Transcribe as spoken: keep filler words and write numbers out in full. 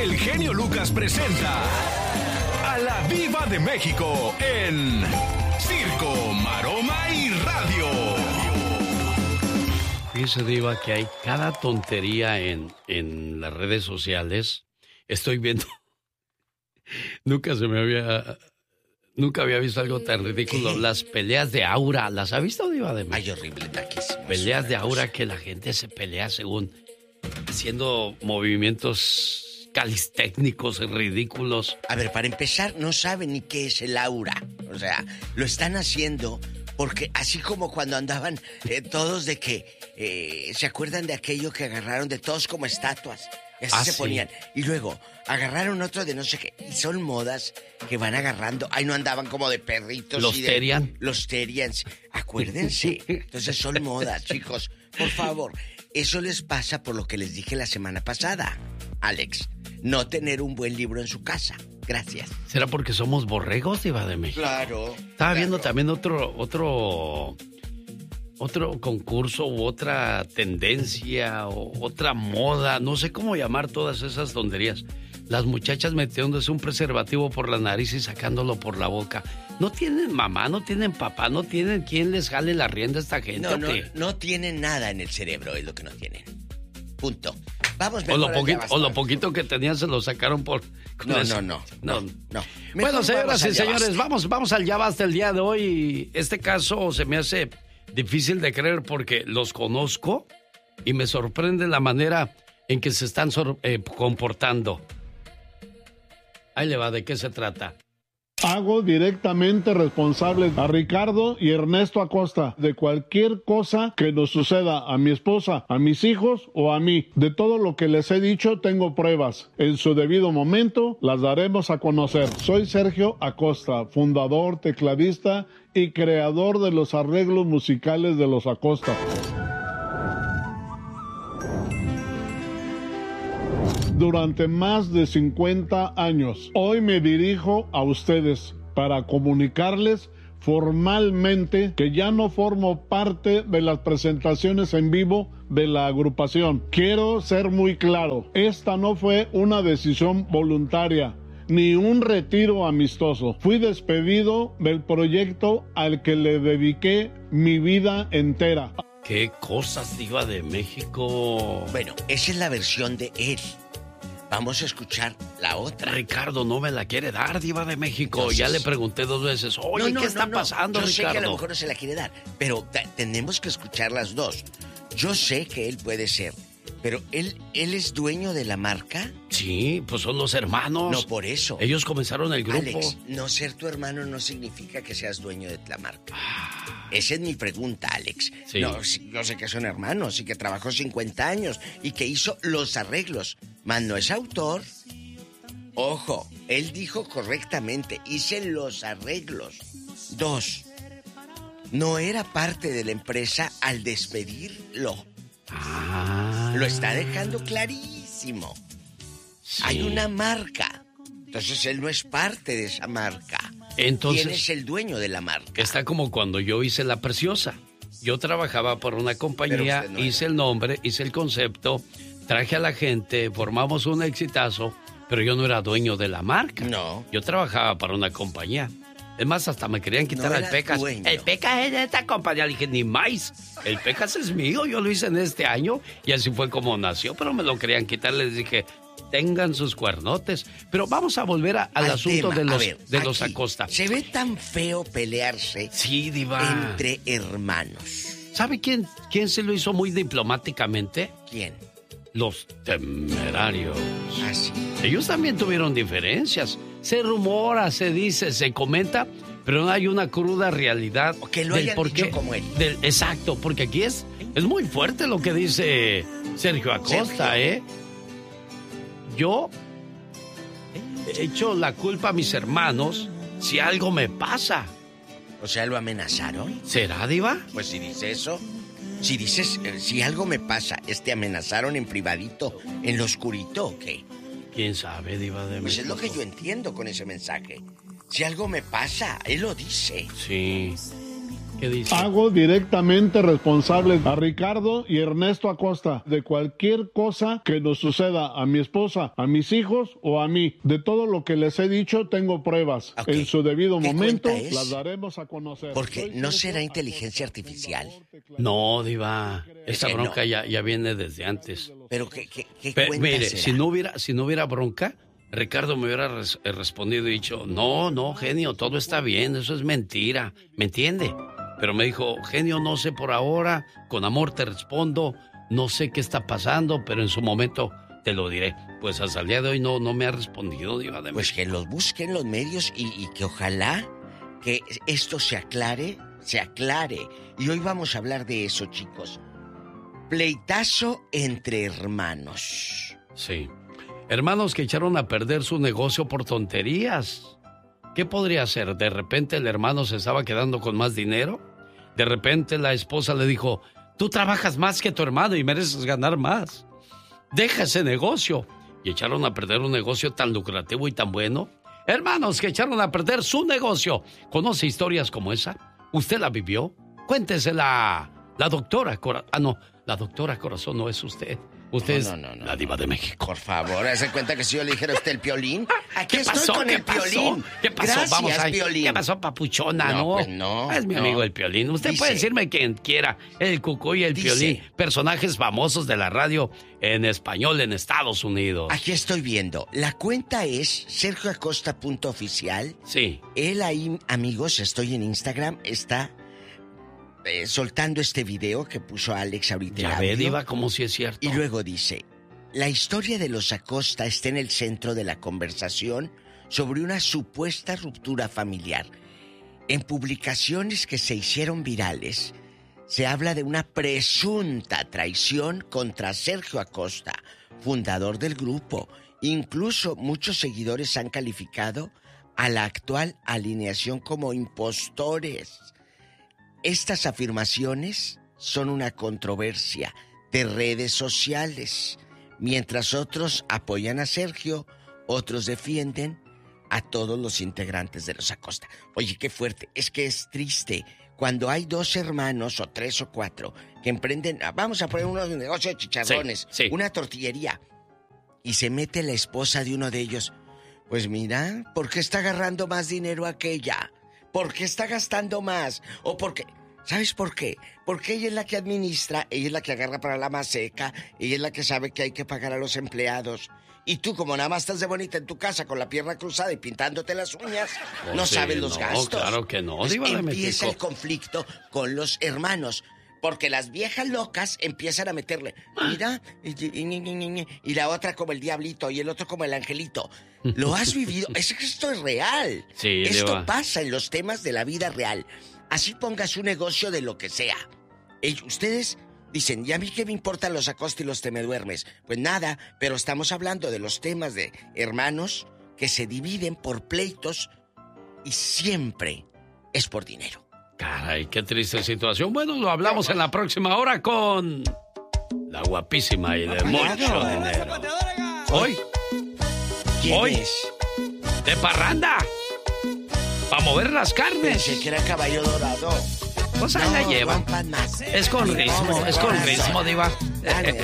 el genio Lucas presenta a la Diva de México en Circo, Maroma y Radio. Fíjese, Diva, que hay cada tontería en, en las redes sociales. Estoy viendo... Nunca se me había... Nunca había visto algo tan ridículo. Las peleas de aura. ¿Las ha visto, Diva de México? Ay, horrible, taquísimo. Peleas de aura que la gente se pelea según... haciendo movimientos calistécnicos ridículos. A ver, para empezar, no saben ni qué es el aura. O sea, lo están haciendo porque así como cuando andaban eh, todos de que... Eh, ¿se acuerdan de aquello que agarraron de todos como estatuas? Y así ah, se sí. ponían. Y luego agarraron otro de no sé qué. Y son modas que van agarrando. Ay, no andaban como de perritos. Los y de, Terian. Los Terians. Acuérdense. Entonces son modas, chicos. Por favor. Eso les pasa por lo que les dije la semana pasada, Alex. No tener un buen libro en su casa. Gracias. ¿Será porque somos borregos, Diva de México? Claro. Estaba claro. viendo también otro, otro, otro concurso u otra tendencia o otra moda. No sé cómo llamar todas esas tonterías. Las muchachas metiéndose un preservativo por la nariz y sacándolo por la boca. No tienen mamá, no tienen papá, no tienen quien les jale la rienda a esta gente. No, no, ¿qué? no tienen nada en el cerebro, es lo que no tienen. Punto. Vamos O lo, mejor poquito, allá o lo bastante. poquito que tenían se lo sacaron por... No, no, no, no, no. Bueno, Mejor señoras vamos y al señores, Yabasta. vamos, vamos al Ya Basta el día de hoy. Este caso se me hace difícil de creer porque los conozco y me sorprende la manera en que se están sor- eh, comportando. Ahí le va, ¿de qué se trata? Hago directamente responsables a Ricardo y Ernesto Acosta de cualquier cosa que nos suceda a mi esposa, a mis hijos o a mí. De todo lo que les he dicho tengo pruebas. En su debido momento las daremos a conocer. Soy Sergio Acosta, fundador, tecladista y creador de los arreglos musicales de los Acosta. Durante más de cincuenta años. Hoy me dirijo a ustedes para comunicarles formalmente que ya no formo parte de las presentaciones en vivo de la agrupación. Quiero ser muy claro, esta no fue una decisión voluntaria ni un retiro amistoso. Fui despedido del proyecto al que le dediqué mi vida entera. ¿Qué cosas, Diva de México? Bueno, esa es la versión de él. Vamos a escuchar la otra. Ricardo no me la quiere dar, Diva de México. Entonces, ya le pregunté dos veces. Oye, no, no, ¿qué está no, no. pasando, Yo Ricardo? sé que a lo mejor no se la quiere dar, pero t- tenemos que escuchar las dos. Yo sé que él puede ser, pero él, él es dueño de la marca. Sí, pues son los hermanos. No, por eso. Ellos comenzaron el grupo. Alex, no ser tu hermano no significa que seas dueño de la marca. Esa es mi pregunta, Alex. Sí. No, sí, yo sé que son hermanos y que trabajó cincuenta años y que hizo los arreglos. Mas no es autor. Ojo, él dijo correctamente, hice los arreglos. Dos, no era parte de la empresa al despedirlo. Ah. Lo está dejando clarísimo. Sí. Hay una marca. Entonces él no es parte de esa marca. Entonces, ¿quién es el dueño de la marca? está como cuando yo hice La Preciosa. Yo trabajaba por una compañía, no hice era. el nombre, hice el concepto, traje a la gente, formamos un exitazo, pero yo no era dueño de la marca. No. Yo trabajaba para una compañía. Es más, hasta me querían quitar No al era Pecas. dueño. El Pecas es de esta compañía. Le dije, ni más. El Pecas es mío, yo lo hice en este año y así fue como nació, pero me lo querían quitar. Les dije, tengan sus cuernotes. Pero vamos a volver a- al, Al asunto tema. de A los, ver, de los aquí, Acosta. Se ve tan feo pelearse Sí, Diva. entre hermanos. ¿Sabe quién, quién se lo hizo muy diplomáticamente? ¿Quién? Los Temerarios. Ah, sí. Ellos también tuvieron diferencias. Se rumora, se dice, se comenta, pero no hay una cruda realidad. O que lo del hayan por dicho qué- como él. del- exacto, porque aquí es, es muy fuerte lo que dice Sergio Acosta, Sergio. ¿eh? Yo he hecho la culpa a mis hermanos si algo me pasa. O sea, ¿lo amenazaron? ¿Será, Diva? Pues si dice eso, si dices, eh, si algo me pasa, ¿es te amenazaron en privadito, en lo oscurito o qué? ¿Quién sabe, Diva de Pues es México? lo que yo entiendo con ese mensaje. Si algo me pasa, él lo dice. Sí. ¿Qué dice? Hago directamente responsable a Ricardo y Ernesto Acosta de cualquier cosa que nos suceda a mi esposa, a mis hijos o a mí. De todo lo que les he dicho tengo pruebas. Okay. En su debido ¿Qué momento cuenta es? las daremos a conocer. Porque Soy no Sergio será Acosta. inteligencia artificial. No, Diva, esa que bronca no. ya, ya viene desde antes. Pero ¿qué, qué, qué Pe- cuenta mire, será? si no hubiera, si no hubiera bronca, Ricardo me hubiera res- eh, respondido y dicho, no, no, genio, todo está bien, eso es mentira, ¿me entiende? Pero me dijo, genio, no sé por ahora, con amor te respondo, no sé qué está pasando, pero en su momento te lo diré. Pues hasta el día de hoy no, no me ha respondido, Diva de Pues México. que los busquen los medios y, y que ojalá que esto se aclare, se aclare. Y hoy vamos a hablar de eso, chicos. Pleitazo entre hermanos. Sí. Hermanos que echaron a perder su negocio por tonterías. ¿Qué podría ser? ¿De repente el hermano se estaba quedando con más dinero? ¿De repente la esposa le dijo, tú trabajas más que tu hermano y mereces ganar más? Deja ese negocio. Y echaron a perder un negocio tan lucrativo y tan bueno. Hermanos que echaron a perder su negocio. ¿Conoce historias como esa? ¿Usted la vivió? Cuéntesela. La doctora Corazón. Ah, no. La doctora Corazón no es usted. Usted No, es no, no, la no, Diva no. de México. Por favor, ¿hace cuenta que si yo le dijera a usted el Piolín? Aquí ¿Qué estoy pasó? con ¿Qué el pasó? Piolín. ¿Qué pasó? Gracias, Vamos ahí. Piolín. ¿Qué pasó, papuchona? No, No, pues no, Es mi no. amigo el Piolín. Usted Dice- puede decirme quien quiera. El Cucuy y el Dice- Piolín. Personajes famosos de la radio en español en Estados Unidos. Aquí estoy viendo. La cuenta es sergio acosta punto oficial. Sí. Él ahí, amigos, estoy en Instagram, está eh, soltando este video que puso Alex ahorita. Ya el ve, audio. Diva, como si es cierto. Y luego dice, la historia de los Acosta está en el centro de la conversación sobre una supuesta ruptura familiar. En publicaciones que se hicieron virales, se habla de una presunta traición contra Sergio Acosta, fundador del grupo. Incluso muchos seguidores han calificado a la actual alineación como impostores. Estas afirmaciones son una controversia de redes sociales. Mientras otros apoyan a Sergio, otros defienden a todos los integrantes de los Acosta. Oye, qué fuerte. Es que es triste cuando hay dos hermanos o tres o cuatro que emprenden, vamos a poner unos negocios de chicharrones, Sí, sí. una tortillería, y se mete la esposa de uno de ellos. Pues mira, ¿por qué está agarrando más dinero aquella? ¿Por qué está gastando más? ¿O por qué? ¿Sabes por qué? Porque ella es la que administra, ella es la que agarra para la maseca, ella es la que sabe que hay que pagar a los empleados. Y tú, como nada más estás de bonita en tu casa con la pierna cruzada y pintándote las uñas, Oh, no sí, sabes los no, gastos. claro que no, Pues Diva de empieza México. el conflicto con los hermanos. Porque las viejas locas empiezan a meterle, mira, y, y, y, y, y la otra como el diablito y el otro como el angelito. ¿Lo has vivido? Es que esto es real. Sí, esto Diva. pasa en los temas de la vida real. Así pongas un negocio de lo que sea. Ellos, ustedes dicen, ¿y a mí qué me importan los Acosta y los te me duermes? Pues nada, pero estamos hablando de los temas de hermanos que se dividen por pleitos y siempre es por dinero. Caray, qué triste situación. Bueno, lo hablamos en la próxima hora con la guapísima y de mucho dinero. Hoy, ¿Quién Hoy. es? de parranda. Para mover las carnes. Pensé que era caballo dorado. Pues ahí la lleva. rompan más. Es con ritmo, es con ritmo, Diva. Dale.